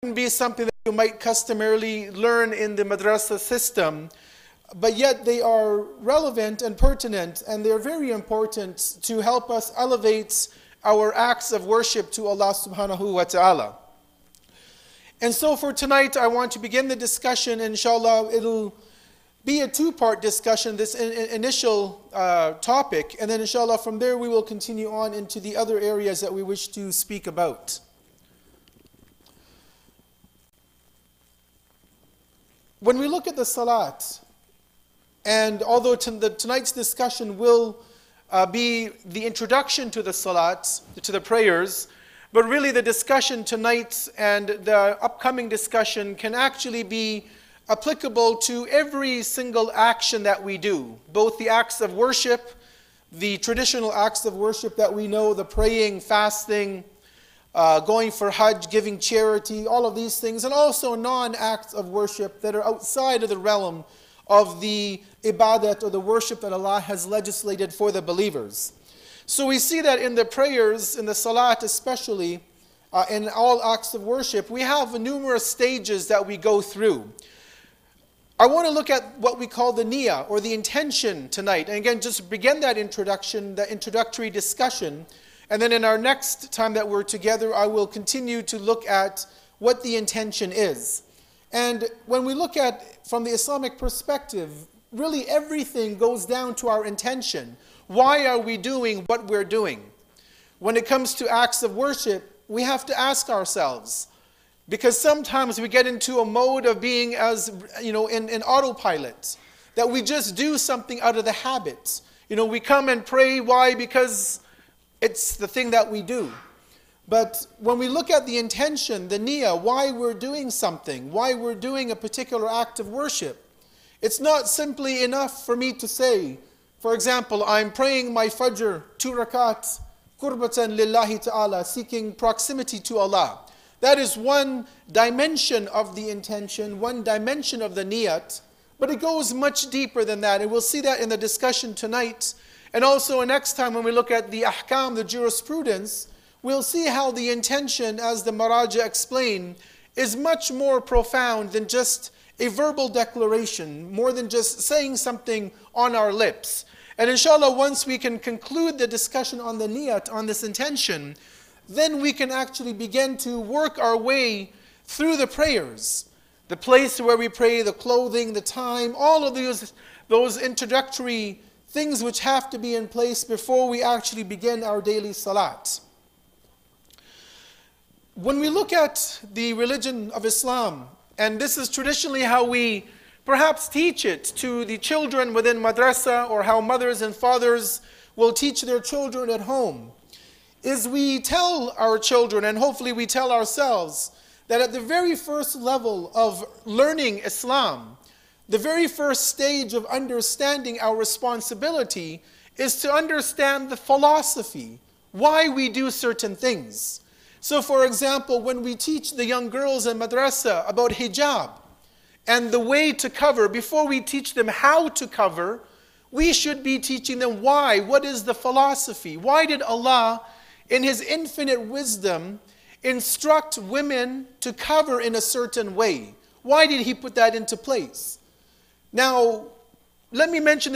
be something that you might customarily learn in the madrasa system, but yet they are relevant and pertinent, and they're very important to help us elevate our acts of worship to Allah subhanahu wa ta'ala. And so for tonight, I want to begin the discussion. Inshallah, it'll be a two-part discussion, this initial topic, and then inshallah from there we will continue on into the other areas that we wish to speak about. When we look at the salat, and although tonight's discussion will be the introduction to the salat, to the prayers, but really the discussion tonight and the upcoming discussion can actually be applicable to every single action that we do, both the acts of worship, the traditional acts of worship that we know, the praying, fasting, going for Hajj, giving charity, all of these things, and also non-acts of worship that are outside of the realm of the ibadat or the worship that Allah has legislated for the believers. So we see that in the prayers, in the salat especially, in all acts of worship, we have numerous stages that we go through. I want to look at what we call the niyyah, or the intention tonight. And again, just begin that introduction, that introductory discussion. And then in our next time that we're together, I will continue to look at what the intention is. And when we look at, from the Islamic perspective, really everything goes down to our intention. Why are we doing what we're doing? When it comes to acts of worship, we have to ask ourselves, because sometimes we get into a mode of being as, in autopilot, that we just do something out of the habit. We come and pray, why? Because it's the thing that we do. But when we look at the intention, the niyyah, why we're doing something, why we're doing a particular act of worship, it's not simply enough for me to say, for example, I'm praying my Fajr 2 rakat, qurbatan lillahi ta'ala, seeking proximity to Allah. That is one dimension of the intention, one dimension of the niyat, but it goes much deeper than that. And we'll see that in the discussion tonight. And also next time when we look at the ahkam, the jurisprudence, we'll see how the intention, as the Maraja explain, is much more profound than just a verbal declaration, more than just saying something on our lips. And inshallah, once we can conclude the discussion on the niyat, on this intention, then we can actually begin to work our way through the prayers. The place where we pray, the clothing, the time, all of those introductory things which have to be in place before we actually begin our daily salat. When we look at the religion of Islam, and this is traditionally how we perhaps teach it to the children within madrasa, or how mothers and fathers will teach their children at home, is we tell our children, and hopefully we tell ourselves, that at the very first level of learning Islam, the very first stage of understanding our responsibility is to understand the philosophy, why we do certain things. So for example, when we teach the young girls in madrasa about hijab and the way to cover, before we teach them how to cover, we should be teaching them why. What is the philosophy? Why did Allah, in His infinite wisdom, instruct women to cover in a certain way? Why did He put that into place? Now, let me mention